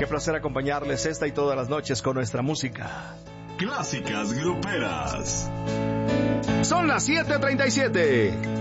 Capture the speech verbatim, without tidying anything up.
placer acompañarles esta y todas las noches con nuestra música. Clásicas Gruperas. Son las siete treinta y siete.